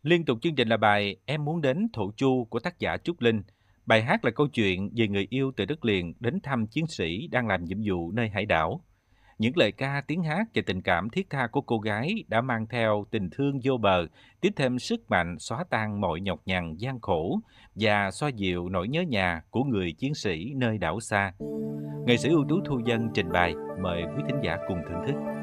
Liên tục chương trình là bài Em muốn đến Thổ Chu của tác giả Trúc Linh. Bài hát là câu chuyện về người yêu từ đất liền đến thăm chiến sĩ đang làm nhiệm vụ nơi hải đảo. Những lời ca, tiếng hát và tình cảm thiết tha của cô gái đã mang theo tình thương vô bờ, tiếp thêm sức mạnh xóa tan mọi nhọc nhằn, gian khổ và xoa dịu nỗi nhớ nhà của người chiến sĩ nơi đảo xa. Nghệ sĩ ưu tú Thu Dân trình bày, mời quý thính giả cùng thưởng thức.